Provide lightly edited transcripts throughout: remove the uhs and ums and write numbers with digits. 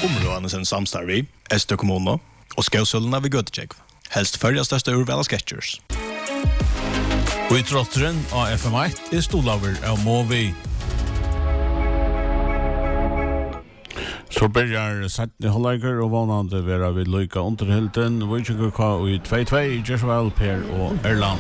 Områdene sin samstarv i Øster kommune og Skåsølene ved Gøttekjekv. Helst førre største urvala Sketchers. Og i trotteren av FM1 stolaver av Movi. Så börjar Sætni Holleiker og vannande vera vid Løyka Underhilden. Vujtjengur K i 2-2, Jersval, Per og Erland.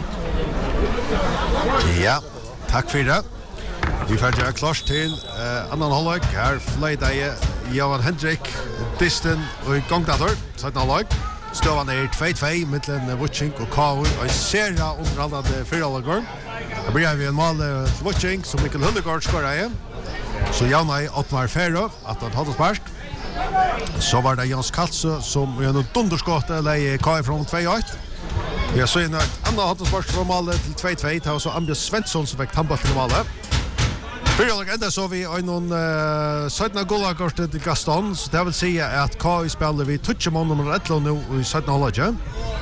Ja, takk for det. Vi får gjøre klart til annan halvleik. Her fløyde Johan Hendrik, Disten og Gongdator, Sætni Holleik. Støvan 2-2, mittlen Vujtjeng og K og Sera underhaldande fyrhalleikor. Her blir vi en mål til Vujtjeng, som Mikkel Hullegård skårer igjen. Så Janai Ottmar Ferro, at han hadde spark. Så var det Jans Kalse, som vi har noe dunderskåte, leie Kai fra 2-1. Vi har så inn et annet hadde spark fra Malet til 2-2, det var så Ambjørn Svensson som fikk tannball til Malet. Fyrhjulek enda så vi noen 17 gullakort til Gaston, så det vil si at Kai spiller vi Tutschemann nummer 11 nå i 17 halvdagen.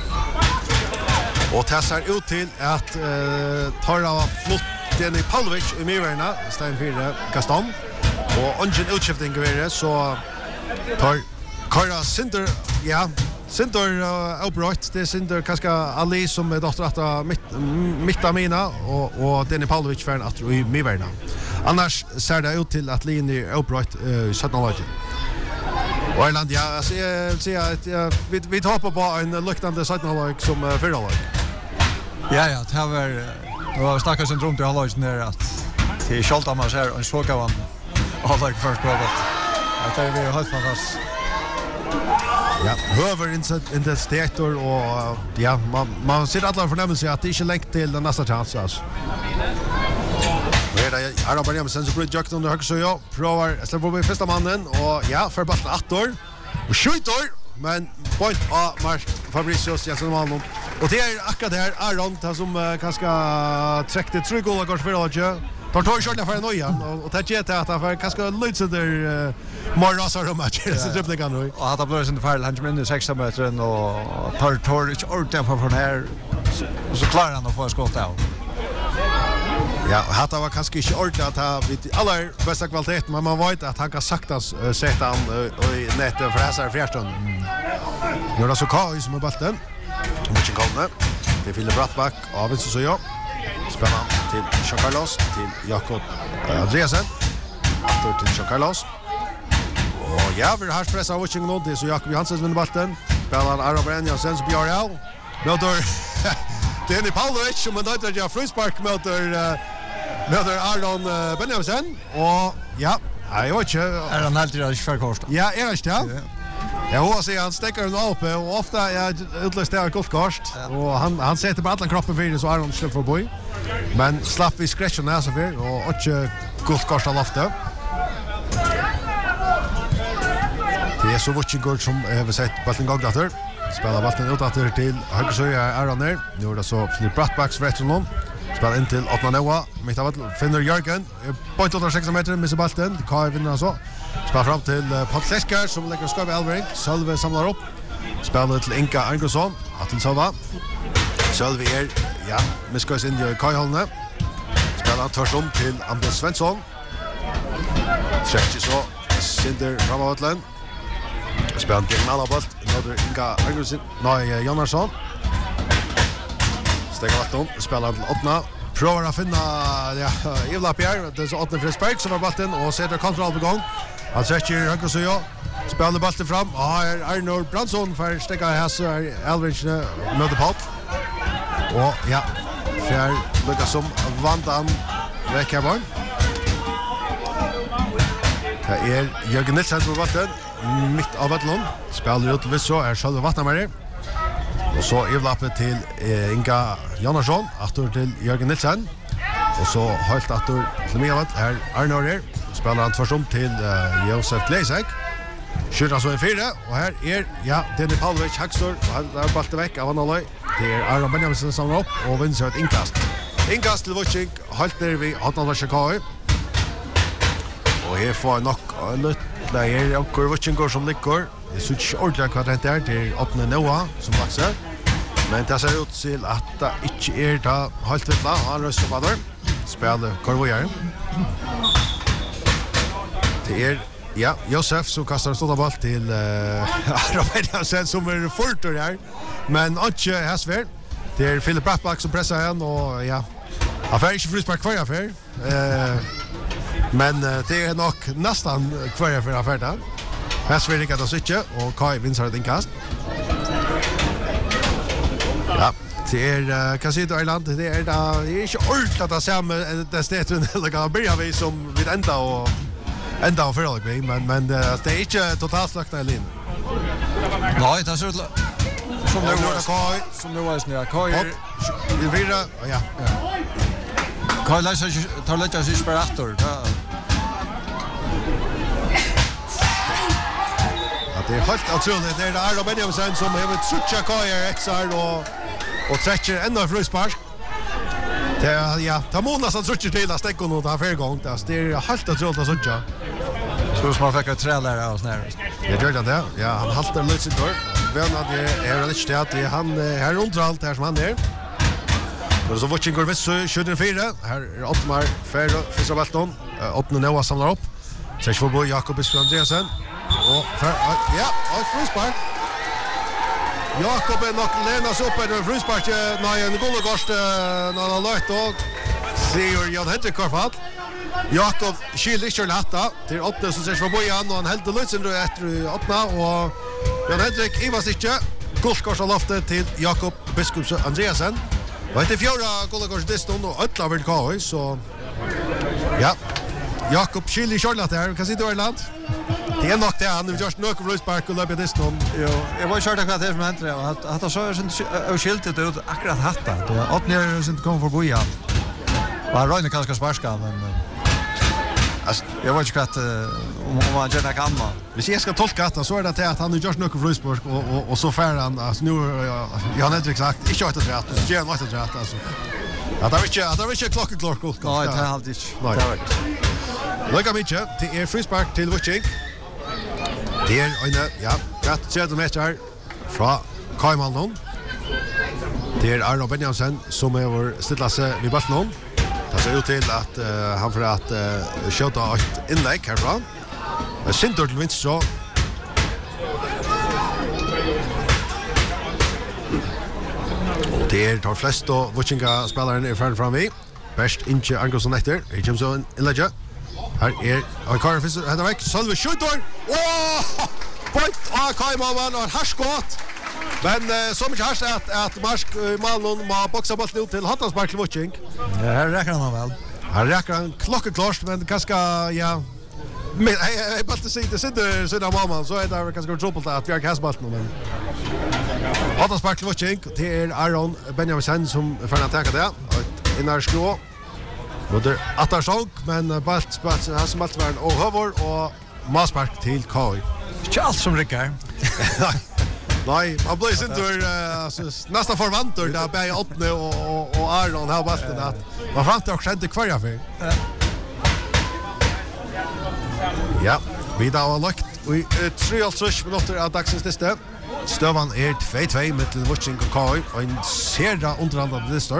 Og det ser ut til at Tara var flott Denny Pavlovic i Myrverna, stein 4 Gaston. Og ungen utskifting i Myrverna, så tar Kara Sinter, ja, Sinter Obrot, det Sinter kanskje Ali som dotter av Mittamina, og Denny Pavlovic for en atro i Myrverna. Annars ser det ut til at Lini Obrot i 17-laget. Og Erland, ja, altså, jeg vil si at vi håper på en luktande 17-lag som 4-lag. Ja, det var stackars syndrom till halvåret där att till Schaltamar så här en sågavan halvåret först på att det är helt fantastiskt. Ja, höver in det stektor och ja, man ser alla förnämmer sig att det inte längt till den nästa chans alltså. Men det är bara sen så blir jakt under höger så ja, provar släpper på första mannen och ja, för bara 8 år och skjuter. Men point av Mark Fabricius Jensen Malmon. Och det är akkurat där Aron som kanske träckte 3 goal går för Alge. Tar tog shortna för Noia och det ger att han för kanske lite där Morrasar och match så dribblar han nu. Och hade blivit en fall han minns 6 meter och tar inte ordentligt från här så klarar han att få skott av. Ja, hatta var kanske inte ordentligt att ha vid alla bästa kvalitet, men man vet att han kan saktas sätta han i nätet för här fjärstund. Nu är det så Kai som är bollen. Mycket kolne. Det fyller Brattback av vänster så ja. Spännande till Jean Carlos, till Jakob Andreasen. Åter till Jean Carlos. Och ja, vi har pressat watching nu det så Jakob Johansson vinner bollen. Spelar Aron Brennjasen som blir av. Möter Denny Pavlovic som en dödar jag frispark möter Aron Benjamin och ja, jag vet inte. Är han helt rätt för kort? Ja, är det ja. Jag hoppas att han stäcker den upp och ofta jag utlöst det gott kort och han sätter på alla kroppen för det så Aron släpper för boy. Men slapp vi scratchen där så för och inte gott kort av loftet. Det är så Vujtjengur som har sett bollen Gongdator. Spelar bollen ut efter till höger så är Aron där. Nu är det så Filip Brattbacks rätt från spelar in till Otna Noa. Mitt av finner Jörgen. Point under 6 meter missar bollen. Kai vinner så. Spelar fram till Paul Klesker som lägger skott i Elvering. Sölve samlar upp. Spelar till Inka Angelsson. Till Sölva. Sölve är ja, misskörs in i Kai-hållene. Spelar tvärstom till Ambjørn Svensson. Träcker så. Sinder framåtlen. Spelar till en annan boll. Nåder Inka Angelsson. Nej, Jonasson. Stegar vatten. Spelar till Otna. Provar att finna Ivla Pierre. Det är så Otna Frisberg som har bollen och sätter kontroll på gång. Han träcker höger så ja. Spelar bollen fram. Här Arnold Brandsson för stäcka här Elvich möter Pop. Och ja, för Lucas som vann räcker bollen. Det är Jörgen Nilsson på bollen mitt av vattnet. Spelar ut vid så är själva vattnet. Och så Ivlappe till Inga Jonasson, åter till Jörgen Nilsson. Och så helt åter till Miavat här Arnold. Spelar han tvärstom till Josef Gleisek. Skjuter så i 4 och här är ja, Denny Pavlovic Hagstor och han har bollen väck av Annaloj. Det är Aron Benjamin som upp och vinner ett inkast. Inkast till Vujtjeng, helt ner vid Annaloj Shakai. Och här får nog lite här och Vujtjeng går som ligger. Det ser inte ordentligt kvadrat där till Otna Noa som växer. Men det ser ut till att det inte är det helt vittla. Han röstar på där. Spelar Korvojar. Det är Ja, Josef som kastar en stor boll till Robert som är fortur här. Men inte Hasver. Det är Philip Brattback som pressar han och ja. Affär inte frispark kvar affär. Men det är nog nästan kvar för affären. Hasver lyckas då switcha och Kai vinner ett inkast. Ja, det är Casito Island. Det är inte ordentligt att se med det stället eller kan börja vi som vid ända och förlag vi men det är inte totalt slakta i linjen. Nej, det är så som det var snä. Kai vi vira ja. Kai läser sig sparator. Det är helt otroligt. Det är Arno Benjamin som har ett sucha Kai XR och träcker ända frispark. Det är ja, ta månas att sucha till att stäcka något här för gång. Det är helt otroligt att sucha. Så som man fick ett trälära av snär. Jag gör det. Ja, han haltar lite sitt år. Vem att det är lite stät. Han här under allt här som han är. Och så watching går visst 24. Här är Ottmar Fischer Balton. Ottne Noah samlar upp. Sex för Bo Jakob Andreasen. Och ja, och frispark. Jakob är nog lämnas upp över frispark när en Golgost när han lagt och ser Jan Henrik Korfat. Jakob skiljer inte lätta till Ottne som ser för Bojan och han helt lösen då efter Ottna och Jan Henrik Ivas inte Golgost har loftet till Jakob Biskops Andreasen. Och det fjärde Golgost diston och alla vill gå så ja. Jakob skiljer inte där kan sitta i land. Det är nog det han just nu kommer frispark och löper diston. Jo, jag var kört akkurat det som hände att han så är inte skiltet ut akkurat hatta. Det Ottne är inte kommer för Bojan. Och Röjne kanske sparska men alltså jag vet inte om man gärna kan man. Hvis jag ska tolka det så är det att han har gjort något frispark och så fär han alltså nu jag har inte sagt inte att det rätt så ger något rätt alltså. Att det var inte klockan. Nej, det har alltid. Nej. Lika mycket det är frispark till Witching. Det är ja, rätt 30 meter från Kaimalnon. Det är Arno Benjamin som är vår stillasse vid Balton. Det ser ut till att han får att skjuta ett inlägg härifrån. Sintor till vinst så. Och det tar flest och Witchinga spelaren är fram vid. Bäst inte Angelsson efter. Det kommer så en inlägg. Här är Karl Fischer heter väck. Salve skjuter. Point Kai Malman och harskott. Men så mycket harst att Marsk Malmon må boxa bollen ut till Hattanspark till Witching. Ja, här räcker han väl. Han räcker han klockeklart men kanske ja. Men jag bara sitter så där mamma så är det kanske trubbel att vi har kastat men Hattanspark till Witching till Aaron Benjamin som för att ta det. Innar skrå. Och det Attarsong men balt har som allt var och Hövor och Maspark till Kai. Inte allt som räcker. Nej, man blir inte nästan förvantor där bäj Ottne och Aron har ballen att man framtar också inte kvar för. Ja, vi då har lagt vi 3:30 minuter av dagens lista. Stövan är 2-2 med Witching och Kai och en serra underhållande lista.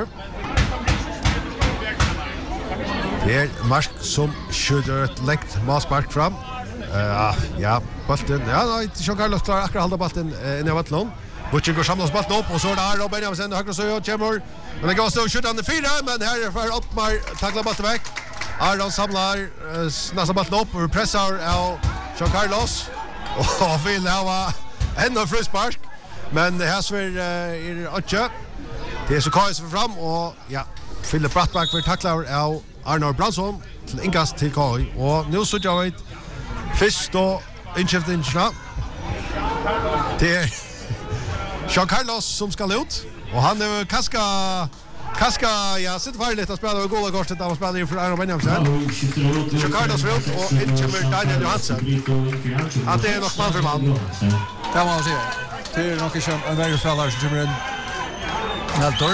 Det är Marsk som skjuter ett läkt Maspark fram. Ja, bollen. Ja, nej, så Carlos klarar akkurat hålla bollen in i vattnet. Witching går samlas bollen upp och så där Robin Benjamin högra så och Chamber. Men det går så skjuter han det fyra men här är för Ottmar tacklar bollen väck. Aron samlar nästa bollen upp och pressar av Jean Carlos och vill ha en frispark. Men det här svär är inte. Det är så Kai som fram och ja, Philip Brattback för tacklar av Arnold Bransson till inkast till Kai och nu så jag vet först då inskiften snabbt. Det är Jean Carlos som ska ut och han är Kaska ja sitter farligt att spela och goda kortet där och spelar inför Arnold Benjamin. Jean Carlos ut och inskiften Daniel Johansson. Att det är nog man för man. Det var så. Det är nog inte en väg spelare som kommer in. Neltor.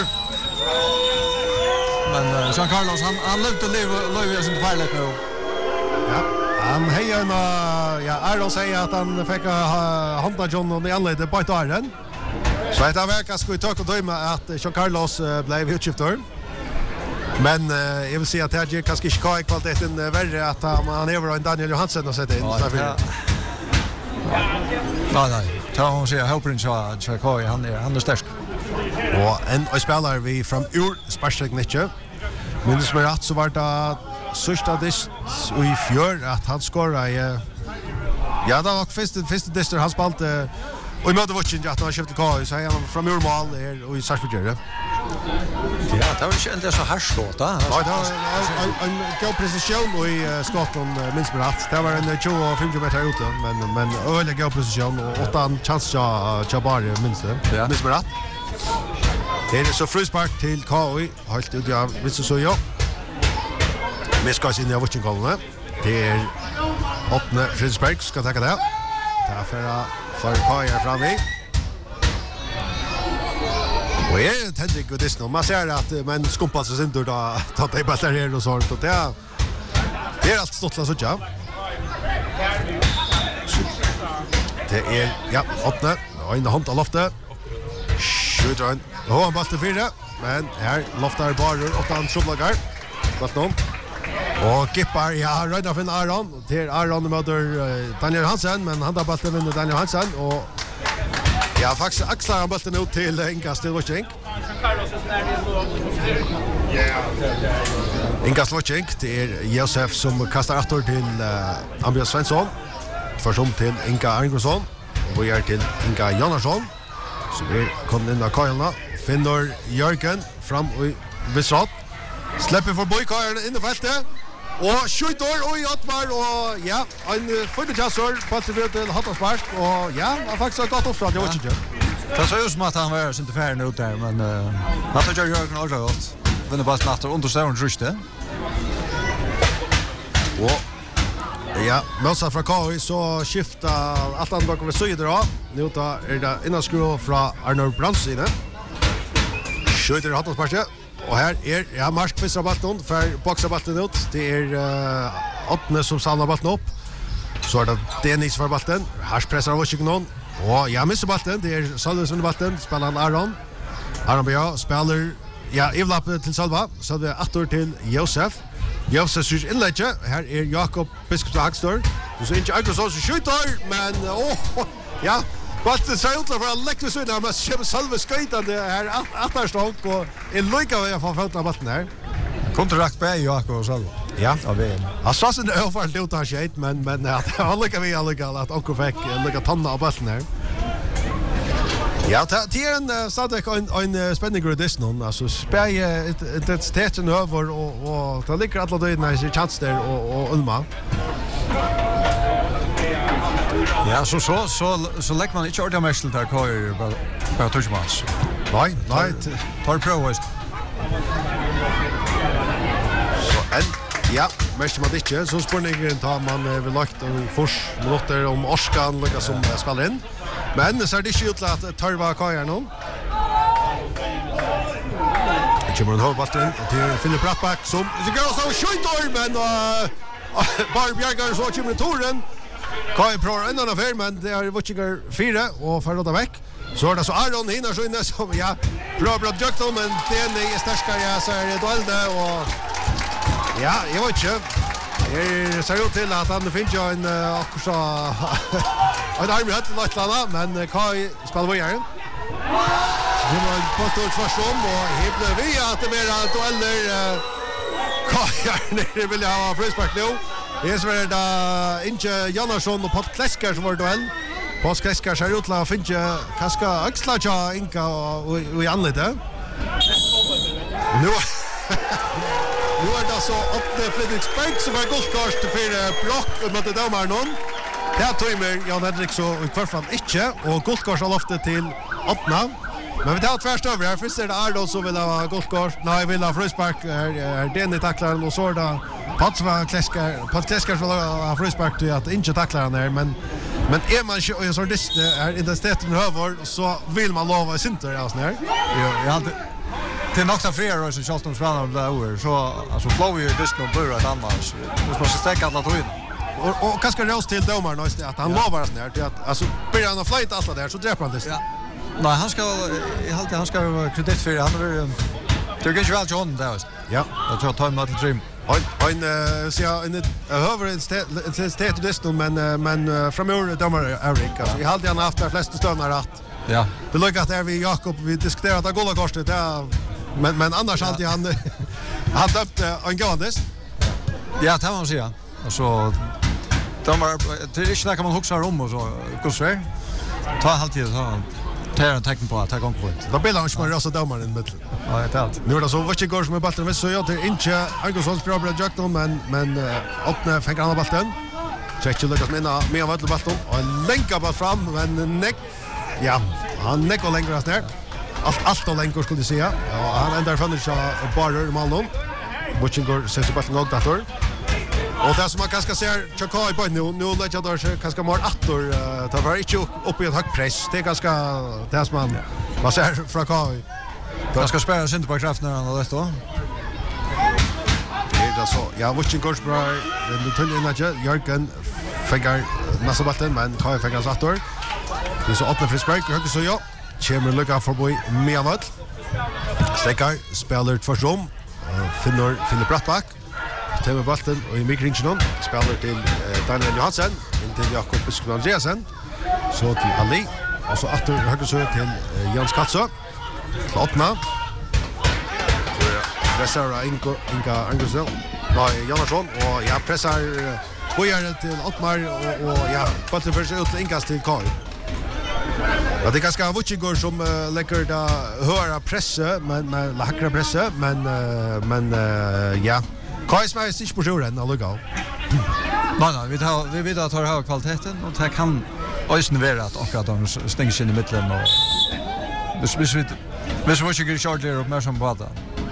Men Jean Carlos han levde liv sin farligt nu. Ja. Han hejar med ja Aron säger att han fick handa John och det anledde på ett Aron. Så det verkar ska vi ta och döma att Jean Carlos blev utskiftad. Men jag vill säga att det är kanske inte kvaliteten värre att han över en Daniel Johansson och sätta in. Nej. Ta hon säger Hoprin så Kai han är stark. Och en spelare vi från ur Sparsteknice. Men det som är rätt så var det sista dist i fjör att han skorade ja, det var första dister han spelade och i möte watching att han köpte Kai så han från ur mål och i Sarsfjärde. Ja, det var inte så här stått. Ja, det var en god precision och i skotten minst med rätt. Det var en 25 meter ute, men öliga god precision och 8 chans att bara minst med rätt. Det är så frispark till KI, helt ut jag visst så jag. Vi ska se in i watching-kollen. Det är 8 frispark ska ta det. Därför för KI fram i. Och jag tänkte gå det snart. Man ser att men skumpar sig inte då ta det bara här och sånt och det är allt stått så ja. Det är ja, 8 och in i hand av loftet. Skjuter han. Och han bollen 4, men här loftar bara 8 anslagar. Vad då? Och kippar ja, rädda för Aron. Det är Aron möter Daniel Hansen, men han tar bollen vinner Daniel Hansen och ja, faktiskt axlar han bollen ut till Inga Stilwatching. Inga Stilwatching, det är Josef som kastar åter till Andreas Svensson. Försum till Inga Arngonsson. Och gör till Inga Jonasson. Så vi kommer in av Kajalna. Finner Jörgen fram i Vissrat. Släpper för Bojkajarna in i fältet. Och skjuter och i Ottmar och ja, en fyrtjassor på till Hattarspark och ja, han faktiskt har gått uppstånd, jag vet inte. Det ser ut som att han var inte färdig ut där, men han tar Jörgen också gott. Vinner bara snart och understående ryste. Och ja, motsatt från KI så skiftar allt andra bakom vid syder då. Nu är det innanskruv från Arnold Brandsine. Skjuter i Hattarsparket. Och här är ja Mark Fischer bollen för boxa bollen ut. Det är åttne som samlar bollen upp. Så är det Dennis för bollen. Här pressar han Washington. Och ja missar bollen. Det är Salves under bollen. Spelar Aron. Aron Bja spelar ja Evlap till Salva. Så det är åter till Josef. Josef syns inlägge. Här är Jakob Biskop Hagstor. Så inte Agnes så skjuter men ja. Bollen ser ut för att lägga sig där men Salve skjutande här återstånd och en lika väg från fältet bollen här. Kontrakt på Jakob och Salve. Ja, av VM. Han sa sen överfall ut han skjut men att han lika vi alla att onkel fick lika tanna av bollen här. Ja, det är en stadig en spänning gradis någon alltså spär det täten över och det ligger alla då i chans där och Ulma. Ja, så lägger man inte ordentligt mest till där Kai på touchmans. Nej, tar prövast. Så en ja, mest man inte så spänningen tar man vill lagt och fors minuter om Orskan lika som spelar in. Men så är det inte ut att tarva Kai nu. Kommer en hövballen till Filip Rappback som det går så skjuter men bara Björgar så kommer touren. Kai provar en annan affär men det är Watchinger 4 och för att väck. Så är det så Aron hinner så inne som ja bra Jökton men det är starkare så är det Dolde och ja, jag vet inte. Det ser ut till att han finns ju en också en arm rätt lite men Kai spelar vidare. Det var en påstådsförsum och helt vi att det blir dueller Kai vill ha frispark nu. Det är så det inte Jonasson och Pat Klesker som var duell. Pat Klesker ser ut till att finna kanske axla Inka och i anlete. Nu är det så att Fredriksberg som var golfkast för Brock mot domaren. Det tog Jan Henrik så i kvart fall inte och golfkast har loftet till 8. Men vi tar tvärst över här. Först är det Ardo som vill ha golfkast. Nej, vill ha frispark. Den i tacklaren och så är det Pat Klesker vill ha frispark till att inte tackla han här. Men är man i en sån dist är intensiteten över så vill man lova i sinter. Ja, jag hade det är nog så fler som Charleston spelar där över så alltså flow ju just nu börjar annars. Det måste stäcka alla tog in. Och kanske rås till domaren att han lovar oss ner till att alltså börjar han flyta allt där så dräper han det. Ja. Nej, han ska han ska kredit för han är det kanske väl John där. Ja. Jag tror att ta med till trim. En så en över en stat det men framöver domar Erik. Alltså vi hade han haft de flesta stönar rätt. Ja. Det lyckas där vi Jakob vi diskuterade gola korset men annars alltid han döpte en gåendes. Ja, det var man säga. Och så domar det är inte kan man huxa om och så går så. Ta halvtid så tar en tecken på att ta gång på det. Då billar han ju bara så domaren i mitten. Ja, det är allt. Nu är det så vad det går som med bollen med så jag det inte Argusons problem Jackson men öppna fänger han bollen. Checkar Lucas minna med av bollen och länkar bort fram men ja, han neckar längre än där. Allt och länkar skulle säga. Ja, han ändrar från så bara i Malmö. Watching går sätter bollen nog där. Och det som man kanske ser Chakai på nu lägger där kanske mer attor tar var inte upp i ett högt press. Det är ganska det som man ser från Kai. Jag ska spela inte på kraft när han har det då. Det är så. Ja, Watching går bra. Den tunneln Jörgen fänger massa bollen men Kai fänger så attor. Det är så öppna frispark höger så ja. Kommer lucka förbi Meavall. Stekar spelar för rum. Finner Philip Brattback. Tema bollen och i mikringen spelar till Daniel Johansson in till Jakob Biskop Andreasen. Så till Ali och så åter höger så till Jens Katso. Lottna. Pressar Inga Angusel. Nej, Jonasson och jag pressar Bojar till Ottmar och ja, bollen förs ut till inkast till Karl. Ja, det är ganska Vucigor som lägger där höra pressa men hackra pressa men ja. Kai smäller sig på jorden och lugga. Nej, vi vet att ha kvaliteten och det kan ösn vara att akkurat de stänger in i mitten och vi måste ju charge upp mer som bada.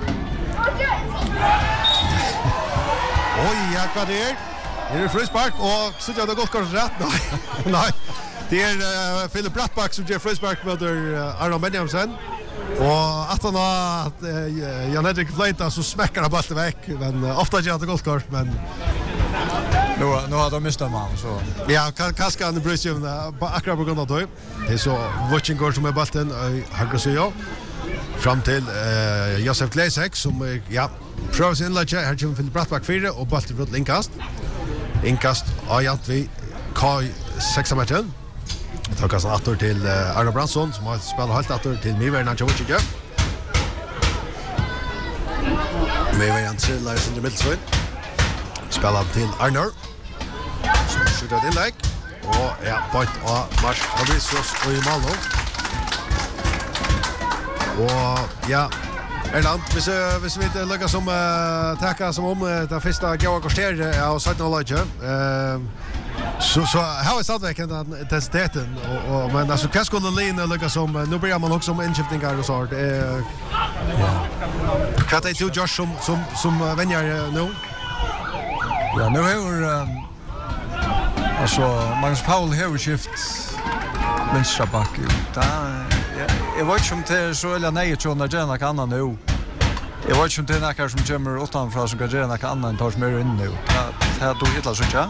Oj, ja, vad det är? Det är frispark och så jag det gått kort rätt. Nej. Det är Philip Brattback som ger frispark mot Arnold Benjamsen. Och att han har Jan Henrik Fleita så smäcker han bollen väck men ofta gör det golfkort men nu har de mistat man så. Ja, kanske han bryr sig på akkurat på grund av det. Det är så Watching går som är bollen höger så jag fram till Josef Gleisek som ja prövar sin läge här kommer Philip Brattback 4 och bollen runt inkast ajant vi Kai 6 matchen. Det tar kanske åter till Arne Bransson som har spelat helt åter till Miverna Jovic. Miverna till Lars in the middle. Spelar till Arne. Skjuter det inlägg. Och ja, point och Mars Fabricius och i Malmö. Och ja, Erland, hvis vi inte lyckas som tacka som om det första goda kvarter av Södernorrland. Så har vi stadväck den intensiteten och men alltså kan skulle Lina lyckas som nu börjar man också med inskiftningar och så det kan det till Josh som vänjar nu. Ja, nu har alltså Magnus Paul har skift vänstra back ut. Jag vet inte om det är så eller nej så när Jenna kan annan nu. Jag vet inte om det är några som kommer utanför som kan göra något annat än tar sig mer in nu. Det här då hittar så inte.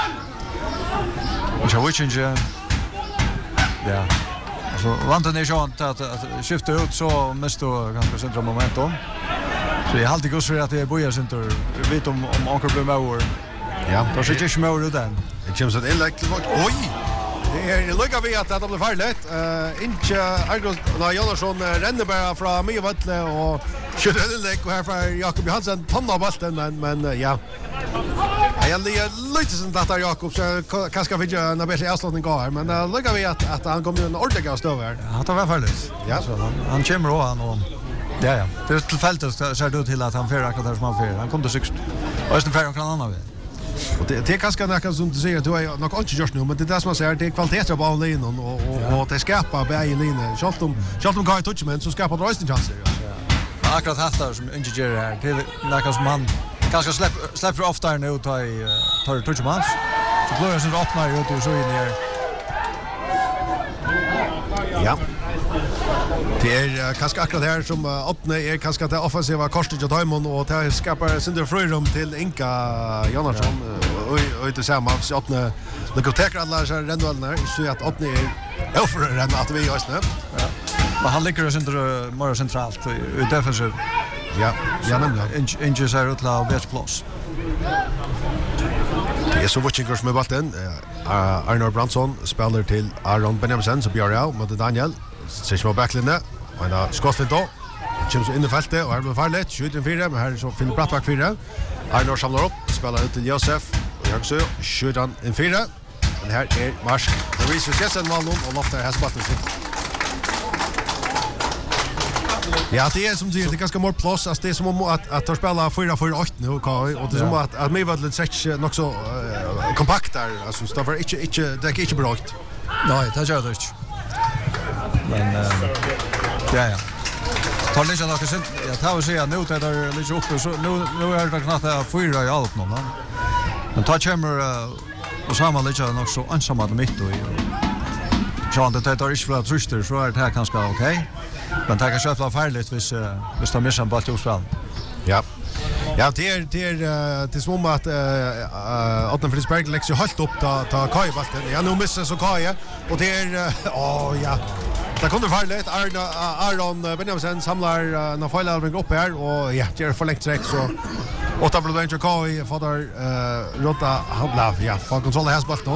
Och jag vet inte. Ja. Alltså vanten är så att skifta ut så mest då kanske centra momentum. Så jag har alltid gått så att det är bojar center. Vi vet om Anker blir med. Ja, då sitter jag med ut den. Det kommer så ett inlägg till oj. Det är lugga vi att det blir farligt. Inte Argos Jonasson ränner bara från Miavalle och skjuter ett inlägg och här för Jakob Johansson tonnar bollen men ja. Jag är lite som att Jakob så kanske fick jag en bättre avslutning här men lugga vi att han kommer en ordentlig av stöv här. Ja, det var farligt. Ja, så han kommer och han och ja. Det är tillfälligt så det till att han får akkurat där som han får. Han kommer till sikt. Och är det färre kan annan väg. Och det är ganska näka som du säger du har nog inte gjort nu men det är det som man säger det är kvalitet på linjen och det skapar bäge linjen. Schalt om kan touch men så skapar det rösten chanser. Ja. Akkurat hattar som inte gör det här till näka som han kanske släpper ofta nu tar touch man. Så glömmer sig öppnar ut och så in här. Ja. Det är kanske akkurat här som öppnar är kanske det offensiva korset och Diamond och det skapar synder frörum till Inka Jonasson och ute tillsammans öppnar det går täcker alla så ränduellerna så att öppnar är öfre än att vi just nu. Ja. Men han ligger ju synder mer centralt i defensiv Ja, nämligen. Inte så här utla och bäst plats. Det är så Witchinger som är bollen. Arnor Brandsson spelar till Aron Benjaminsen som blir av mot Daniel. Ser små backlinje. Och en skottfint då. Kommer så in i fältet och här blir farligt. Skjuter en 4, men här är så Philip Brattback 4. Arnor samlar upp, spelar ut till Josef. Och Jönsö skjuter han en 4. Men här är Marsk. Det visar Jessen Wallon och loftar hästbatten sitt. Ja, det är som du säger, det är ganska mer plats. Alltså det är som om att de spelar 4-4-8 nu och det är som att Mivadlet stretch nog så kompakt där. Alltså det är inte bra. Nej, det gör det inte. Men ja. Tar lite något sen. Jag tar och säga nu där lite uppe så nu är det knappt 4 i allt nu. Men tar kommer och samma lite nog så ensamma mitt och så att det tar inte för att truster så är det här kanske okej. Men det kan köpa farligt hvis de missar bara till spel. Ja. Ja, det är som att Otton Frisberg lägger sig helt upp ta Kai bollen. Ja, nu missar så Kai och det är ja. Det kommer farligt. Aron Benjaminsen samlar när Feilalving upp här och ja, det är förlängt sträck så åtta blir det Kai för där Rotta Hablav ja, får kontroll här bollen.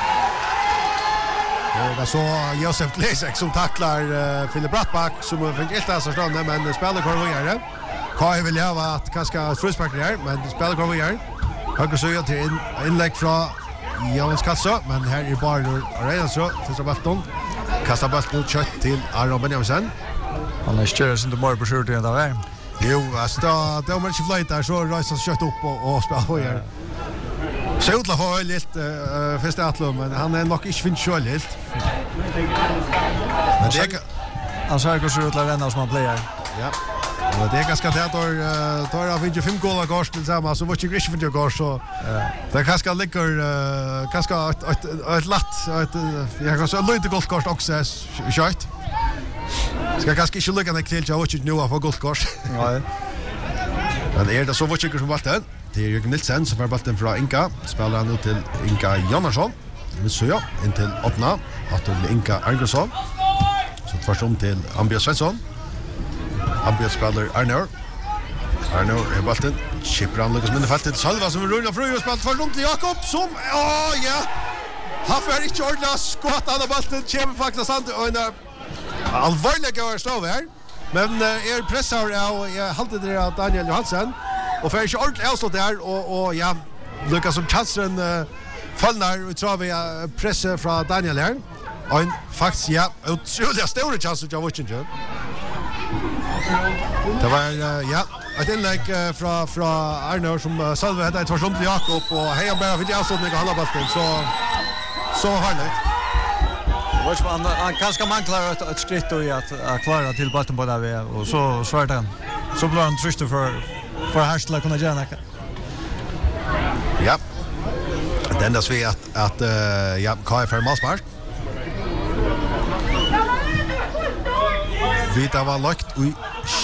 Det så Josef Glesek som tacklar Philip Brattback som fick helt alltså stående men spelar kvar vidare. Kai vill ha att kanske frispark där men spelar kvar vidare. Höger så till inlägg från Jans Kassa men här är bara redan så första bollen. Kastar bollen ut kött till Aron Benjaminsen. Han är större inte mer på skjorten än där. Jo, alltså det har man inte flytt där så reser kött upp och spelar vidare. Så utla för lite första atlo men han är nog inte fint själv helt. Men det han sa ju så utla renna som han plejer. Ja. Och det är ganska tätt och tar av 25 goal gås tillsammans så var ju grisigt för det gås så. Det kanske ligger kanske ett latt jag kan så lite golfkort också short. Ska kanske inte lucka till jag vet inte nu för golfkort. Ja. Men är det så vad tycker du om bollen? Det är Jörgen Nilsen som får bollen från Inka. Spelar han ut till Inka Jonasson. Men så ja, in till Ottna. Att till Inka Arngresson. Så först om till Ambias Svensson. Ambias spelar Arnor är bollen. Chipper han Lucas Minnefelt till Salva som rullar fram och spelar först om till Jakob som ja. Han får inte ordna skott av bollen. Kommer faktiskt sant och en allvarlig går stå här. Men pressar jag hållde det av Daniel Johansson. Och för inte ordentligt avstått där och ja, Lucas som chansen fallnar och tror vi pressa från Daniel här. Och faktiskt ja, otroligt stora chanser jag vet inte. Det var ja, ett inlägg från Arnor som Salve hade ett försånt till Jakob och heja bara för det avstått med alla bollen så härligt. Han kanske manglar ett skritt och att klara till bollen på där och så är det. Så blir han trist för Harsla kunna göra något. Ja. Det enda så är att ja, KFR Malsmark. Vi tar var lagt i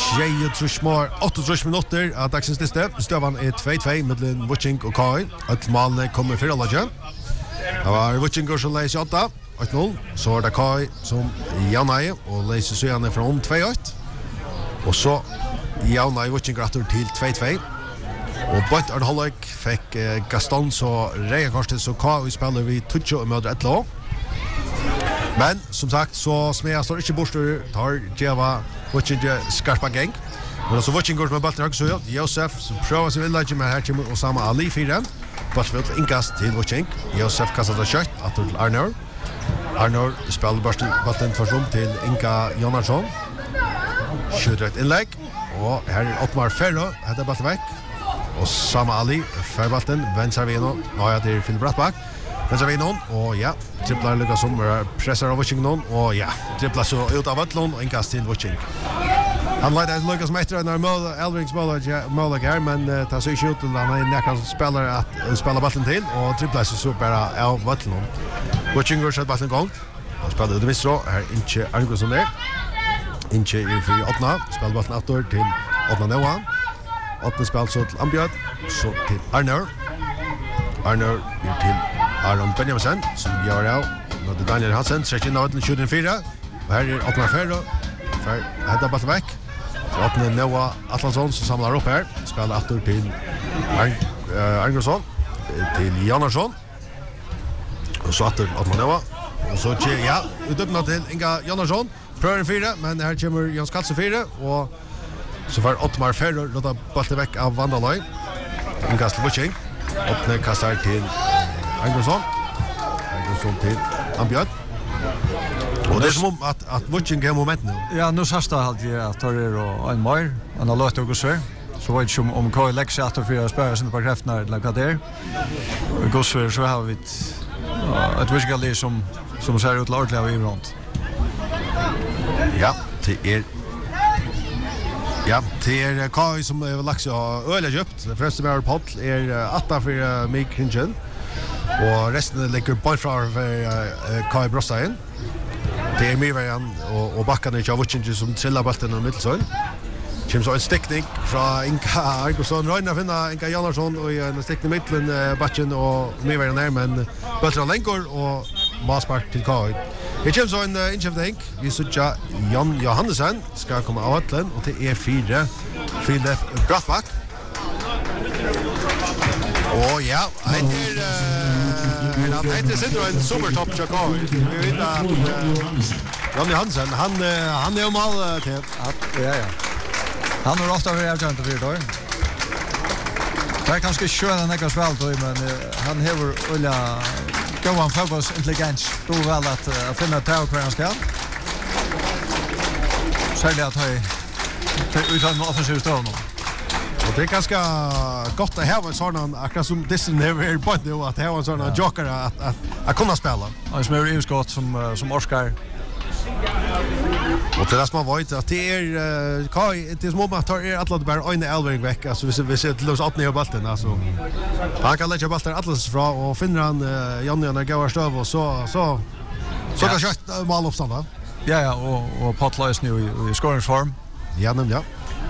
8 minuter av dagens liste. Stövan är 2-2 mellan Witching och KI. Att målen kommer för alla igen. Det var Witching som läser 8. 8-0. Så är det KI som Janai och läser så gärna från 2-8. Och så Janai Witching gratur till 2-2. Och Bott Arnhollik fick Gaston så reakorstet så KI spelar vi Tucho och möter 1-0. Men som sagt så Smea står inte bostur tar Jeva Witching skarpa gang. Men så Witching går med bollen högt så Josef som prövar sig inlägg med här till Osama Ali 4. Passvill inkast till Witching. Josef kastar det kött att till Arnor spelar bollen för till Inka Jonasson. Skjuter ett inlägg och här är Ottmar Ferro heter bollen väck. Och Osama Ali för bollen vänder vi nu. Ja, det är Philip Brattback. Men så vi någon och ja, tripplar Lucas som pressar av Witching någon och ja, tripplar så ut av Athlon och inkast till Witching. Han leder Lucas Meister när Elrings mål här men tar sig ut och han är näka spelare att spela bollen till och tripplar så bara av Athlon. Witching går så bollen gång. Han spelar det visst här inte Arngresson där. Inte i för öppna spelar bollen åter till Ottna Noah. Ottna spelar så till Ambiad så till Arnor är till Aron Benjaminsen som gör av med Daniel Hansen, 13 av 24. Och här är Ottmar Ferro för hetta bollen väck. Åtne Noah Atlason som samlar upp här. Spelar åter till Arngresson. Till Janarsson. Och så åter Åtne Noah. Och så ja, utöppna till Inga Janarsson. Pröver 4, men här kommer Jans Katse 4 och så får Ottmar Ferro låta bollen väck av Vandaloj. Inga Sluching. Åtne kastar till Arngresson. Arngresson till Ambjörn. Och det är som att Vucing har moment nu. Ja, nu sista hade jag att Torrer och en mer. Han har låtit också så. Så var det om Kai Lex att för spela sin på kräfterna eller vad det är. Gossver så har vi ett Vucing som ser ut ordentligt av i runt. Ja, det är Kai som är lax och öl köpt. Det första med Paul är 8 för Mike Kringen. Och resten lägger boll från Kai Brossain. Det är Mirvan och backarna i Vucing som trillar bollen i mittzonen. Kommer så en stickning från Inka Arngresson. Röjna finna Inka Janarsson och en stickning i mitten backen och Mirvan där men bollen längor och Maspark till Kai. Det kommer så en inköpning. Vi såg Jan Johannesson ska komma av atlen och det är 4 Philip Brattback. Och ja, det är sitter en supertopp Chicago. Vi vet att Jan Johansson han är mal till ja. Han har ofta varit avgörande för det. Det är kanske skönt att spela då men han har Ulla Johan Fabos intelligens då väl att finna tag kvar han ska. Särskilt att han utan offensiv stånd. Och det är ganska gott att ha en sån akkurat som Disney är på nu att ha en sån joker att kunna spela. Han som är utskott som Oscar. Och det som man vet att det är Kai det är små att ta alla bara en elvering veck alltså vi ser till oss att ner bollen alltså. Han kan lägga bollen alldeles fra och finner han Janne när går stöv och så kan skjuta mål uppstånd va. Ja och Potlois nu i scoringsform. Ja men ja.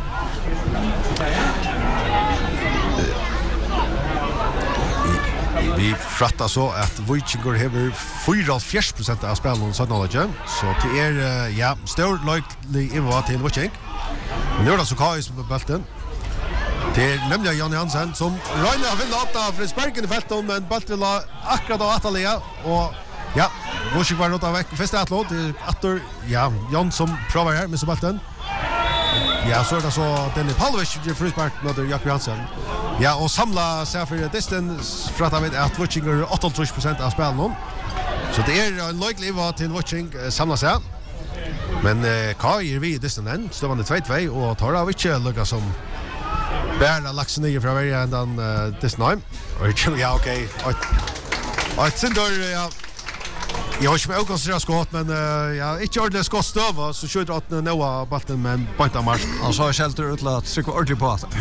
Vi frattar så att Vucing har 44% av spelarna så knowledge så det är ja stor likely in vad till Vucing. Men nu är det så Kai som på bollen. Det är nämligen Jan Hansen som Reina vill låta för sparken i fältet men bollen la akkurat av Atalia och ja Vucing var låta väck första atlet åter ja Jan som provar här med så bollen. Ja, så är det så Dennis Pavlovic ger frispark med Jakob Hansen. Ja, och samla sig för distance för att vet att Vucing har 88% av spelarna. Så det är en likely vad till Vucing samla sig. Men Kai är vi distance än, så var det 2-2 och tar av inte lucka som bärna laxen ner från varje ändan distance. Och ja, okej. Och sen då ja jag har inte konstruerat skott men jag inte ordentligt skott stöva så skjuter att Noah bollen men pointa mark. Han sa shelter ut att trycka ordentligt på att.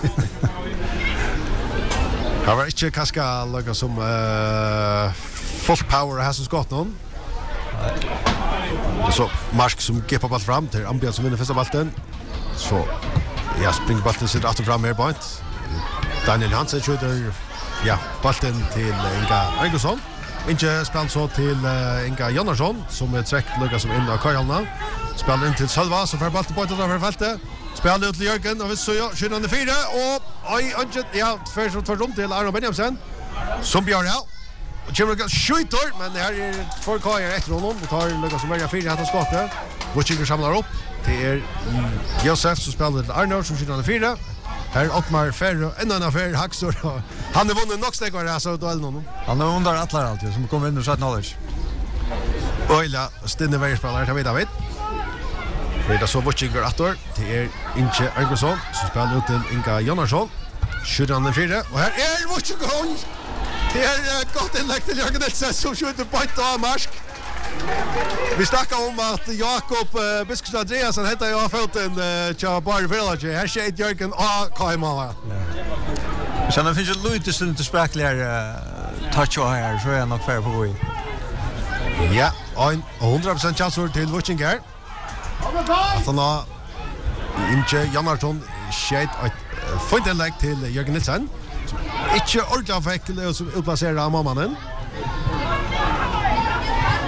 Det var inte kaska lika som full power has skott någon. Så Mark som ger på boll fram till Ambjörn som vinner första bollen. Så jag springer bollen sitter åter fram mer point. Daniel Hansen skjuter ja bollen till Inga Arngresson. Inte spelar så till Inga Janarsson som är träck lugga som in av Kajalna. Spelar in till Sölva som får bollen på utanför fältet. Spelar ut till Jörgen och vi så ja, 4 och ja, för runt till Arno Benjamsen. Som björ ja. Och kommer skjuter men det här är två kajer efter honom. Vi tar lugga som börjar 4 att skottet. Vucing samlar upp. Det är Josef som spelar till Arno som 4. Här Ottmar Ferro en annan för Haxor. Han har vunnit nog stegvar alltså då någon. Han har under alla alltid som kommer in och så knowledge. Oila stinne vägspelare jag vet. Det är så Vucing går åter. Det är inte Arngresson som spelar ut till Inga Janarsson. 4 och här är Vucing gång. Det är gott inlägg till Jörgen Nilsson som skjuter på ett av marsk. Vi snackar om att Jakob Biskos Andreasen heter jag foten till Bar Village. Här ser Jörgen och Kaimala. Sen det finns ju lite stund till spräckligare touch här så är jag nog fair på vi. Ja, 100% chansor till Vucing här. Att han har inte Janarsson skjut ett fint inlägg till Jörgen Nilsson. Inte ordentligt väck som utplacerar mannen.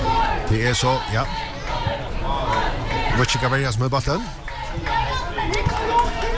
Det är så, ja. Vucing kan välja med bollen.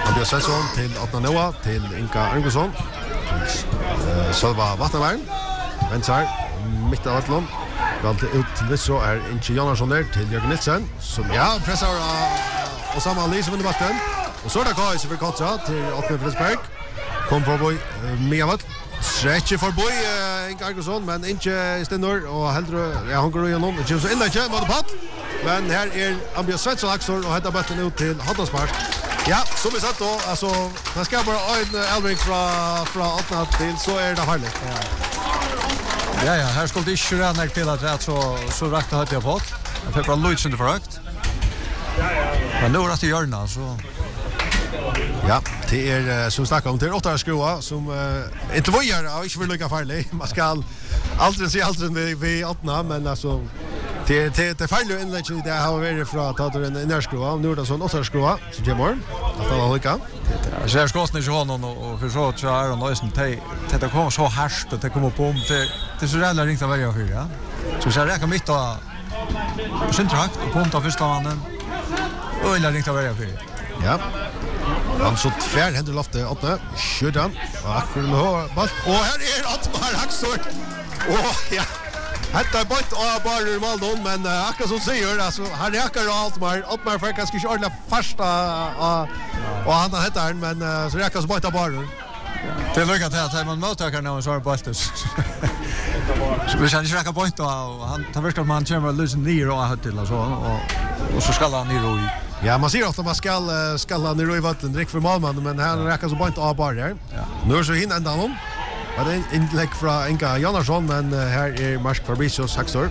Andreas Svensson till Atna Noah till Inka Arngusson. Sölva Vattenvärn. Vensar mitt av Atlon. Valt ut till Visså är Inche Jonasson där till Jörgen Nilsen som pressar och samma Ali som vinner vatten. Och så är det Kaj som för kontra till Atne Fredriksberg. Kom på boy Mevat. Stretcher för boy Inka Arngusson men inte ständer och hellre han går igenom. Det känns så innan kör mot patt. Men här är Andreas Svensson Axel och heter bollen ut till Hattonspark. Ja, som vi satt då alltså man ska bara en Elving från Atna till så är det härligt. Ja, här skulle det inte räkna till att så rakt hade jag fått. Jag fick bara Luis inte för högt. Men nu är det Jörna så. Ja, det är som snackar om till 8 skruva som inte vojar och inte vill lycka farlig. Man ska aldrig se allt vi Atna men alltså det farliga inlägget det har varit från att ta den närskruva. Nu är det sån 8 skruva så gemor. Att alla lycka. Jag ser skotsen i honom och för så tror jag Noisen det kommer så härst att det kommer på det så jävla ringt av varje för ja. Så jag räcker mitt och centralt och punkt av första mannen. Och illa ringt av varje för. Ja. Han så tvär händer loftet åtta. Skjuter och akkurat med ball. Och här är Atmar Haxor. Och ja. Hetta bort och bara i Maldon men akkurat som säger alltså han räcker Atmar för kanske inte ordla första och han heter men så räcker så bort bara. Det lukar till att man mottagare nu så har bollen. Så vi känner räcka bort och han tar först att man kommer lösa ner och har till och så ska han ner i. Ja, man ser ofta man ska ner i vatten direkt för målmannen men han räcker så bort av bara där. Nu så hinner ända honom. Och det är en inlägg från Inka Jonasson men här är Mark Fabricius Haxor.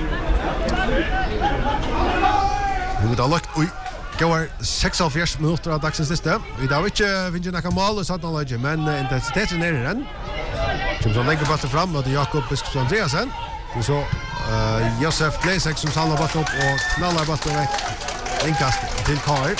Nu det har lagt går 46 minuter av dagens sista. Vi har inte vinner några mål och sånt något men intensiteten är den. Som så lägger bollen fram och det Jakob Biskopsson Andreasen. Och så Josef Gleisek som samlar bollen upp och knallar bollen väck. Inkast till Karl.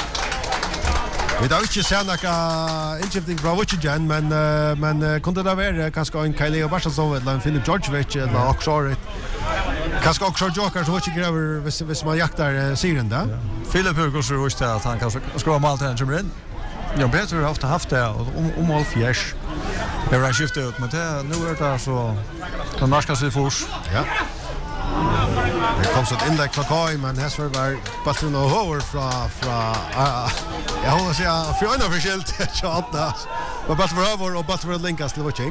Vi har inte sett några inskifting från Witchigen men kunde det vara kanske en Kyle och Barsson eller en Philip Georgevich eller också kanske också Joker så inte gräver vis man jaktar siren där. Philip Hugo så visst att han kanske ska vara mål till en in. Jag bättre har haft det om mål fjärs. Jag har skiftat ut men det nu är det så den norska sig fors. Ja. Det kom så ett inlägg från Kai men här var bollen och hover från jag håller sig för en officiellt chatta. Och bollen för över och bollen för linkas till Watching.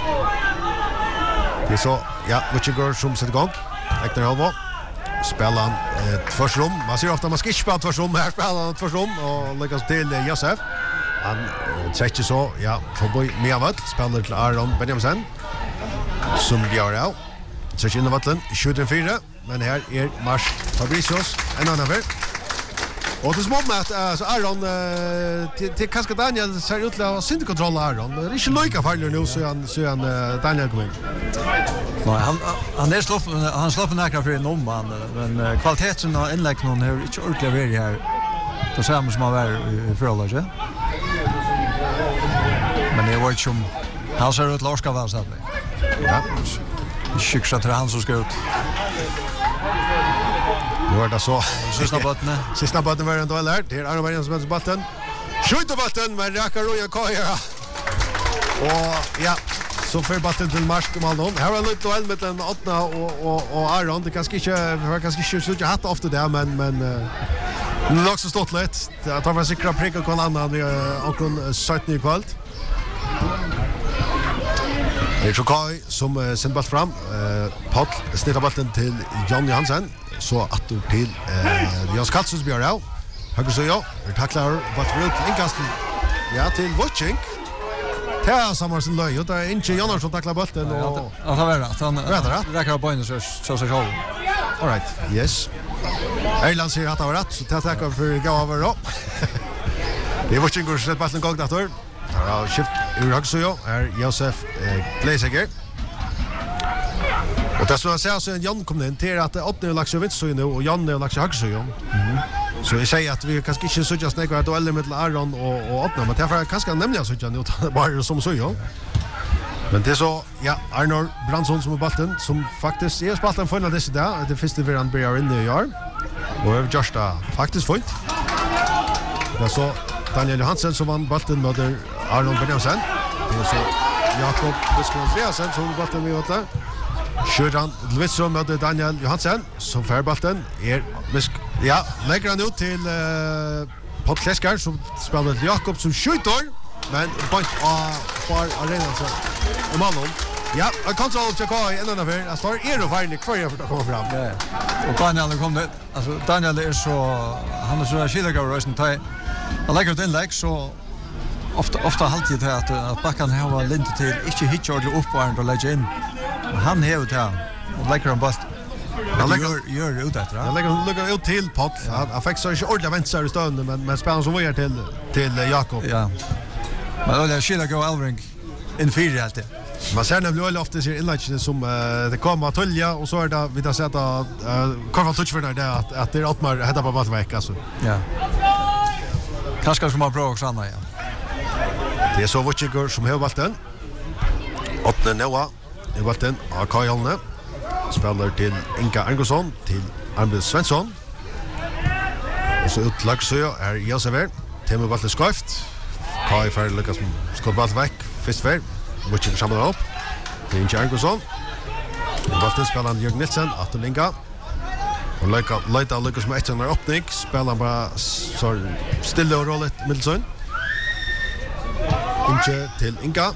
Det så ja, Watching går som sätter igång. Ekter Halvo. Spelar ett försrum. Man ser ofta man ska spela ett försrum. Här spelar han ett försrum och lägger till Josef. Han träcker så, ja, förbi Mevat. Spelar till Aron Benjaminsen. Som gör det. Så in i vatten, skjuter 4. Men här är Mars Fabricius. En annan väl. Och det är små med att så Aron till kanske Daniel ser ut att ha synkontroll Aron. Det är inte lika farligt nu så han Daniel kommer in. Nej, han är sloppen näkra för en omman men kvaliteten av inläggen hon har inte ordentligt varit här. Det samma som har varit i förhållande. Men det var inte som han ser ut Lars Gavans att ja. Skicka till han som ska ut. Nu är det så. Sista botten var en duell här. Det är Arne Bergen som spelar botten. Skjuter botten men räcker Roja Kaja. Och ja, så för botten till Marsk Maldon. Här var en duell mellan Atna och Aron. Det kanske inte så jag hade ofta där men det är också stått lätt. Jag tar mig säkra prick och annan och 17 i kväll. Det är Chokaj som sänder boll fram. Paul snittar bollen till Jan Johansen. Så att du till Jens Kalsons björ höger så ja. Tacklar boll ut inkast. Ja till Watching. Ta samma som löj. Det är inte Jonas som tacklar bollen och han har rätt. Han räcker på in så sig själv. All right. Yes. Erland säger att han har rätt så ta tackar för gå över då. Det är Watching går så bollen gång där. Ja, skift ur höger så ja. Är Josef Gleiseger. Och det som jag säger så en Jan kom in till att åtta är lagt så vitt så nu och Jan är lagt så höger så ja. Så jag säger att vi kanske inte så just några dueller mellan Aron och Åtna men därför kanske nämligen så inte nu bara som så ja. Men det är så ja Arnor Brandsson som är bollen som faktiskt är spalten för det där det första vi han börjar in i år. Och just faktiskt fint. Det så Daniel Johansen som vann bollen mot Arnold Benjamin. Det så Jakob Biskov Andreasen som bollen med åtta. Sjöran Lvitso mot Daniel Johansen som får bollen lägger han ut till Paul Kleskar som spelar till Jakob som skjuter men point för arenan så Malon. Ja, jag kan så checka i en affär. Jag står är då färdig kvar för att komma fram. Ja. Och Daniel kom det. Alltså Daniel är så han är så skilliga rösten till. Han lägger den lägg så ofta alltid det att backan har lint till inte hit George upp på och lägga in. Han har det och lägger en bast. Han gör ut efter. Han lägger ut till Paul. Han fick så inte ordentligt vänster i stunden men spelar som var till Jakob. Ja. Men det skillar gå Alvring in fyra alltid. Man ser nämligen ofta ser inläggen som det kommer att tölja och så är det vi har sett att Karl touch för det att det är att man heter på Batveck alltså. Ja. Kanske ska man prova också andra ja. Det är så Wutchiger som har valt den. Åtta Noah i valten av Kajalne. Spelar till Inka Angusson till Arvid Svensson. Och så ut Laxö är Josever. Temo valten skaft. Kai för Lucas skott Batveck först för Wutchiger samlar upp. Det är Inka Angusson. Valten spelar Jörgen Nilsson att Linka. Och Leita Lucas med en öppning spelar bara så stilla och rollet Middelsson. Inche till Inka.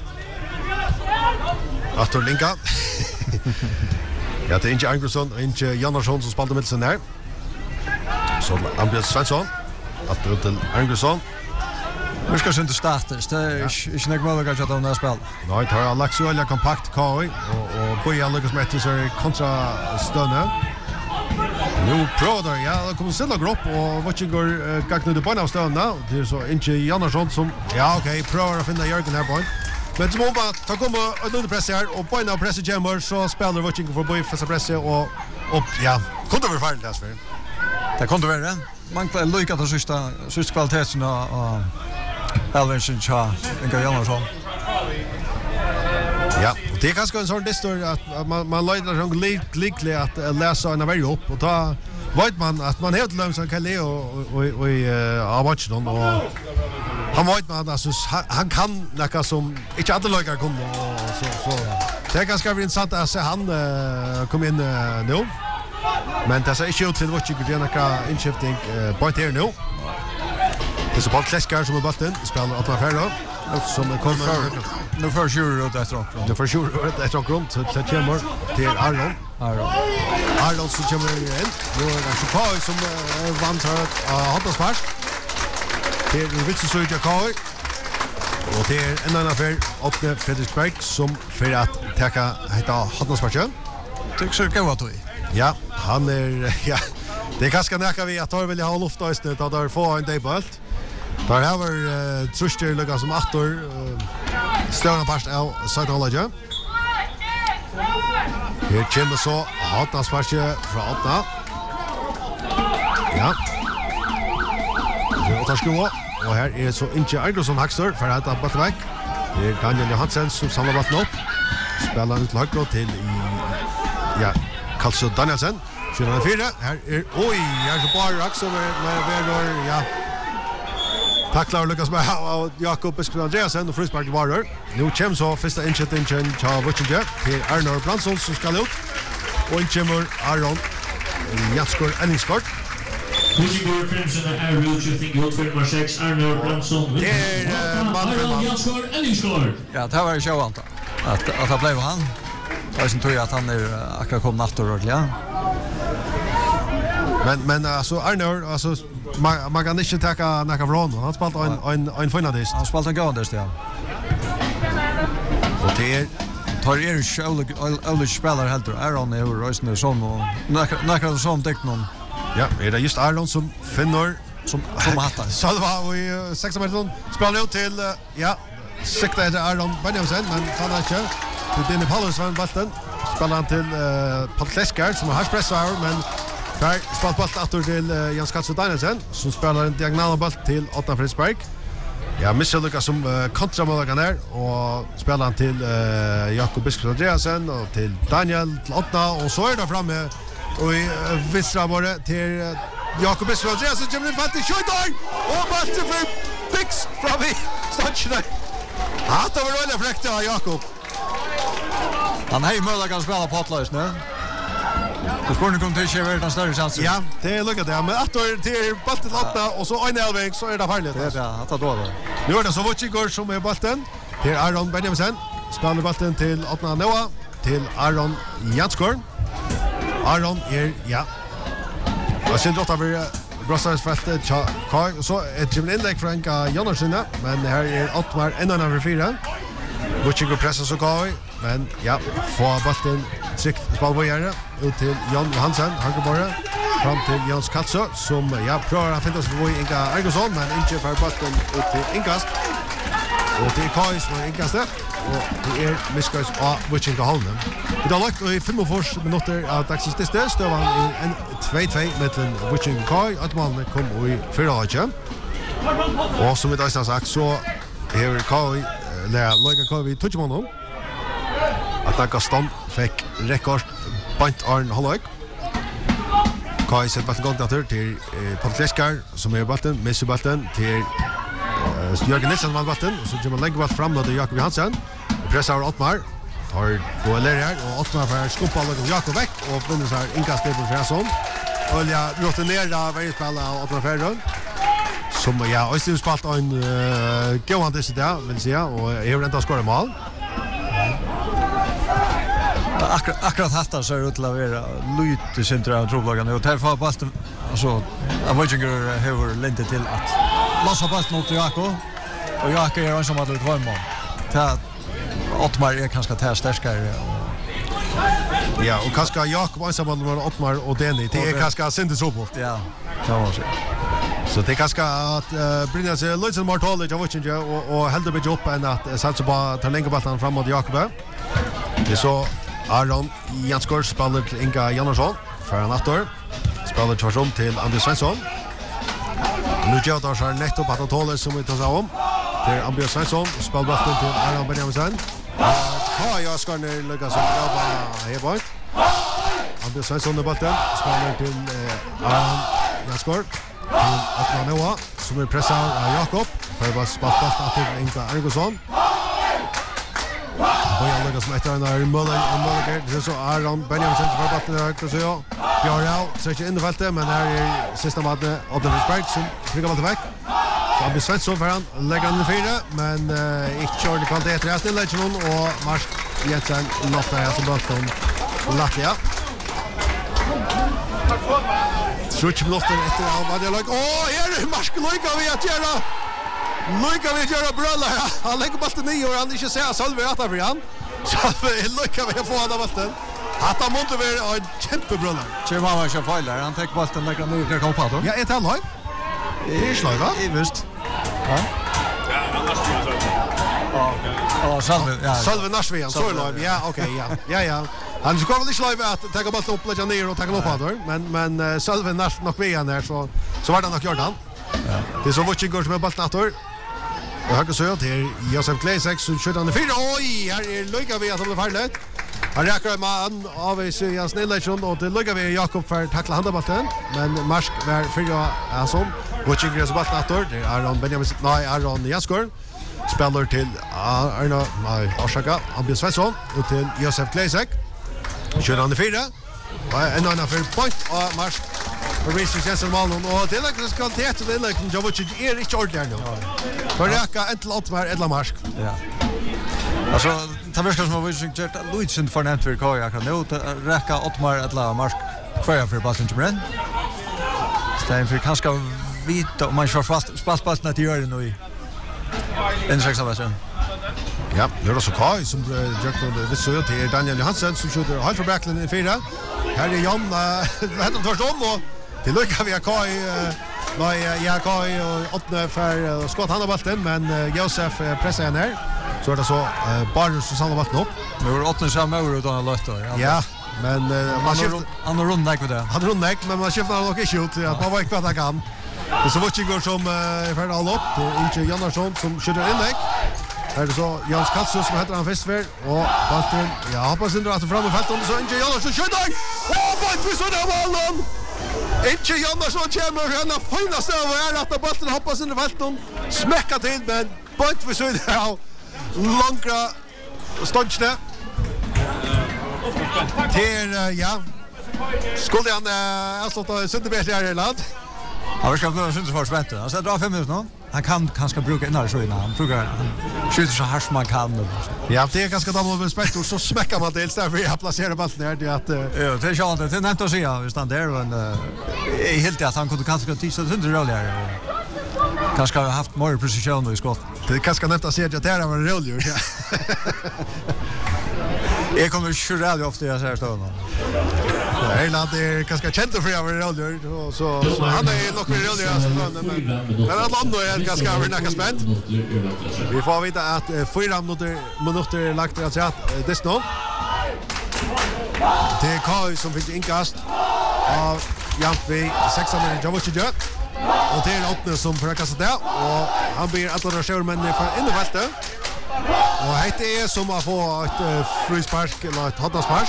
Arthur Linka. Ja, det är Inche Angusson och Inche Jannarsson som spelar Middelsson där. Så Ambjörn Svensson. Arthur till Angusson. Nu ska inte starta. Det är inte möjligt att de där spel. Nej, det har lagt så kompakt KI och Boja Lucas med så kontra stöna. Nu provar ja, det kommer ställa grupp och vad jag går gagna det på en avstånd nu. Det är så inte Jannarsson som ja okej, provar att finna Jörgen här på. Men som bara ta komma under press här och på en av press jammer så spelar vad jag får bo i för press och ja, kunde väl färdigt där för. Det kunde vara det. Man kan lycka att sista kvaliteten och Elvinson cha Inga Jannarsson. Ja, det är ganska en sån distor att man lägger sån liklig att läsa en varje upp och då vet man att man helt lömsam kan le och i avmatchen och han vet man alltså han kan näka som inte alla lagar kommer så det är ganska intressant att se han kom in nu men det är inte ut till vad jag gör näka inskifting point här nu. Det är så Paul Kleskar som har bollen spelar att man färdig som kommer nu för sure ut efter också. Det för sure ut efter också så det kommer till Arnold som kommer in. Nu är det Chicago som vann här Hantaspark. Det är Vitsi Söja Kai. Och det är en annan affär uppe Fredriksberg som för att täcka heta Hantasparken. Tycker så kan vara då. Ja, han är ja. Det är ganska näka vi att vill ha luft då istället att där få en debult. Där har vi Truster Lucas som åttor större part av Södertälje. Här kommer så Hantasparken från åtta. Ja. Det tar skruva och här är så inte Andersson Haxter för att ta Batveck. Det är Daniel Johansen som samlar bollen upp. Spelar ut höger till ja, Karlsson Danielsen. 4-4. Här är här så bara Axel med ja. Tacklar Lucas med Jakob Biskov Andreasen och frispark i varor. Nu kommer så första insättningen till Wutchinger till Arnold Bransson som ska ut. Och kommer Aron Jatskor Enningskort. Wutchinger Crimson är shooting hot för nummer 6 Arnold Bransson. Det är Aron Jatskor Enningskort. Ja, det var ju så vant att det blev han. Jag syns tror jag att han är akkurat kom nattord ja. Men alltså Arnold alltså man kan inte ta några från. Han spelar en finalist. Han spelar en gåndest ja. Och det tar ju själva spelar helt Aaron är rösten som och några som täckt någon. Ja, är det just Aaron som finner som hattar. Så det var vi 6 minuter spelar ut till ja, sikta efter Aaron Benjamin men fan inte. Det är Dennis Paulus från bollen. Spelar han till Paul Kleskar som har pressar men där spelar bollen åter till Jens Karlsson Danielsen som spelar en diagonal boll till Otto Frisberg. Ja, Michel Lucas som kontramålare där och spelar han till Jakob Biskov Andreasen och till Daniel till Otto och så är det framme och i västra bara till Jakob Israel Andreas kommer in fast i skjuter. Och bollen för Bix från i stanchen. Hat över rolla fräkta Jakob. Han har ju möjlighet att spela potlös nu. Så sporten kommer till Chever den större chansen. Ja, det är luckat det. Men att då till bollen lotta och så en elväg så är det farligt. Det är att ta då. Nu är det så Vucigor som är bollen. Till Aron Benjaminsen. Spelar bollen till Otna Noah. Till Aron Janskor. Aron ja. Och sen då vi Brossars fältet Kai och så ett inlägg från Jonasson men här är Ottmar en av fyra. Vucigor pressar så Kai men ja, får bollen tryckt spelbojare ut till Jan Johansson, Hankeborre fram till Jans Kalsö som prövar att finna sig på Inga Argosson men inte för bollen ut till inkast. Och det är Kai som är inkastet och det är Miskars av Vucigor Holmen. Det har lagt i 45 minuter av dagsens siste støvan i en 2-2 mellan Vucigor Kai att man kom i förlaget. Och som vi då har sagt så är Kai lägga Kai vid touchmannen. Att Gaston fick rekord point Arn Hollock. Kai sätter bollen gång till Patleskar som är bollen, missar bollen till Jörgen Nilsson vann bollen och så kommer man lägga bollen fram till Jakob Johansson. Pressar Ottmar. Tar duellerar och Ottmar för skoppa och Jakob väck och vinner så här inkastet på Fransson. Olja rotenerar varje spelare och Ottmar Ferron. Som Östin spalt en gående så där vill säga och är inte skora mål. Akkurat hattar så ut att vara lite centrala troblagarna och därför bollen alltså Vucigor har länte till att låsa bollen mot Jakob och Jakob är ensam att det var mål. Ottmar är kanske tar starkare. Ja, och kanske Jakob ensam med Ottmar och Denny. Det är kanske syntes robot. Ja, kan man säga. Så det kanske att bringa sig lite mer tål jag vet inte och hällde mig upp än att satsa på ta längre bollen framåt Jakob. Det så Aron Janskor spelar till Inga Jonasson för en attor. Spelar tvärsom till Anders Svensson. Nu gör det så här nettopp att tål som vi tar om. Till Anders Svensson spelar bollen till Aron Benjaminsen. Jag ska ner lägga så bra här bort. Anders Svensson bollen spelar till Aron Janskor. Till Noah som pressar Jakob för vad spelar till Inga Argosson. Och jag lägger som efter när Möller det så Aron Benjaminsen för bollen högt så ja. Björn så in i fältet men här är sista matchen av den Spike som flyger bollen väck. Så Anders Svensson för han lägger den fyra men inte kör det kvalitet resten lägger hon och Mars Jensen låter här som bollen Latvia. Switch minuter efter vad jag lägger. Är det Mars Loika vi att göra? Loika vi gör brölla. Han lägger bollen ner och han inte ser Salve att för han. Så Loika vi får han bollen. Att han måste vara en jättebrölla. Kör man kör fel där. Han tar bollen lägger ner och kommer på. Ja, ett halvår. Det är slag va? Visst. Ja. Ja, Salve Narsvian så live. Ja, okej, ja. Ja. Han ska väl inte live att ta bollen upp lägga ner och ta upp på men Salve Nars nog vi han där så var det nog gjort han. Ja. Det är så Vucigor som är bollen åter. Och höger så till Josef Klesex som skjuter den 4. Oj, här är Loika vi att det blir farligt. Han räcker man av i Jans Nilsson och det Loika vi Jakob för tackla handbollen men Marsk var fyra alltså Vucigor så bollen åter. Det är Aron Benjamin Aron Janskor. Spelar till Arna Orsaka Ambjörn Svensson och till Josef Klesex. Kör han 4. En annan för point och Marsk för Reese Jensen Malmon och det är kvalitet det är liksom Jovic är inte ordentligt nu. För räcka ett låt mer ett Marsk. Ja. Alltså ta verkar som vi syns att Luigi för nämnt för Kaja kan nu räcka Ottmar ett Marsk kvar för bollen till Brenn. Stäm för kanske vita om man kör fast pass när det gör det nu. En sex av sen. Ja, det är så Kai som det så till Daniel Johansson som skjuter halv för backline i 4. Här är Jan heter först om och till lycka vi Kai Kai och åtna för skott han har bollen men Josef pressar han här. Så är det så bara så samma bollen upp. Nu är åtna samma över utan att lösa. Ja, men man skiftar han rundar med det. Han rundar men man skiftar nog inte ut att man vet vad han kan. Det så Vucigor som är färdig all upp. Det är inte Jonasson som skjuter inlägg. Här är det så Jans Kalsö som heter han festfär och bollen hoppas inte att fram i fältet så inte Jonasson skjuter. Bolt vi så där bollen. Inte Jonasson kommer från den finaste av är att bollen hoppas in i fälten. Smäcka till men bort för så där. Långra stånchne. Till ja. Skulle han alltså sitta bättre här i land. Ja, vi ska bli syns för spänt. Han ska dra 5 minuter nu. Han kan kanske bruka innan så innan. Han brukar skjuta så hårt man kan. Ja, det är ganska dåligt med spett och så smäcker man dels där för jag placerar bollen här det att ja, det är ju inte det nämnt att säga vi stannar där men helt att han kunde kanske tisa det inte roligare. Kanske har haft mer precision i skott. Det är kanske nämnt att säga att det här var roligt. Jag kommer köra det ofta jag säger så. Erland är ganska känd för att vara rolig så han är nog mer rolig men alla andra är ganska övernackade spänt. Vi får veta att 4 minuter lagt att säga det nu. Det är Kai som fick inkast av Jampi 6 minuter Javochic och det är Ottne som försöker kasta det och han blir alla de skärmännen för in i fältet. Och det är som att få ett frispark eller ett hottaspark.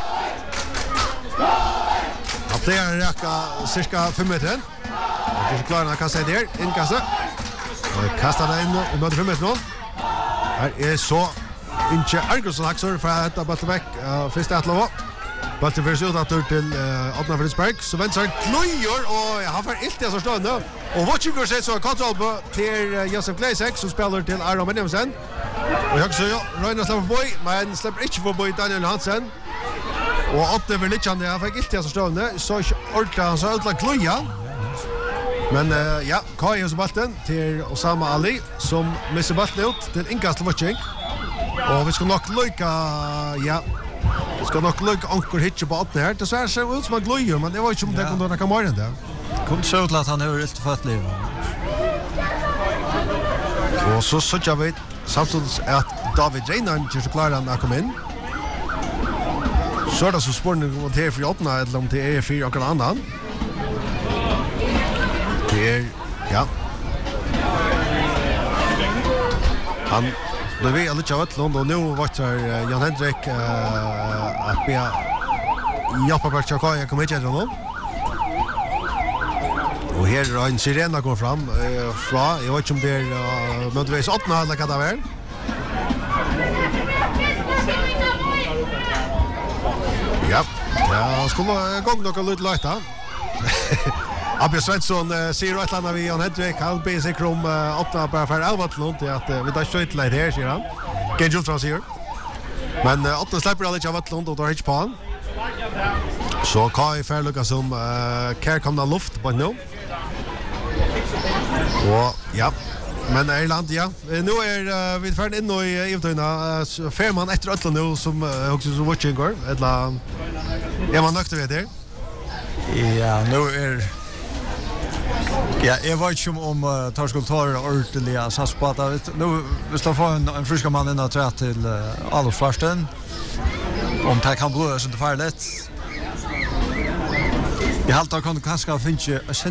Han plejer räcka cirka 5 meter. Det är klart att kasta där, inkasta. Och kasta den in i mot 5 meter. Här är så inte Argos Laxor för att ta bollen väck första atlo. Bollen förs ut att till Ottna Frispark. Så vänster Klojer och han får inte så stående. Och vad tycker du så kontroll på till Josef Gleisek som spelar till Aron Benjamin. Och jag så Ragnar släpper boy, men släpper inte för boy Daniel Hansen. Och upp det väl lite han fick inte så stående. Så orkar han så utla Kloja. Men ja, Kai har bollen till Osama Ali som missar bollen ut till inkast till Watching. Och vi ska nog lycka ja. Vi ska nog lycka ankor hit på åt här. Det så ser ut som en Kloja, men det var inte om det kunde några mer än det. Kunde så ut att han har helt fått liv. Och så jag vet samtidigt att David Reiner inte så klarar att komma in. Så är det så spårning om det är för åttna eller om det är för någon annan. Det är, ja. Han blev vi lite av Ötlund och nu vaktar Jan Henrik att be hjälpa på Tjakaja komma hit honom. Och här är en sirena går fram från, jag vet inte om det är möjligtvis åttna eller vad det är. Ja, jag skulle gång något lite lite. Abbe Svensson säger ett annat vi Jan Henrik han ber sig om åttna bara för Alvatlund till att vi tar skjut lite här säger han. Kan ju från sig. Men åttna släpper alla av Alvatlund och tar hit på han. Så Kai Fairlucka som kär komna luft på nu. Och ja, men Erland ja, nu är vi färd in i evtöjna Färman efter Ötland nu som också så watching går eller är man nökt vid det? Ja, nu är ja, jag vet inte om Torskultor ordentliga satsbata. Nu vi står få en friska man in och trä till Alof Svarsten. Om det kan bli så det farligt. Jag har alltid kanske finns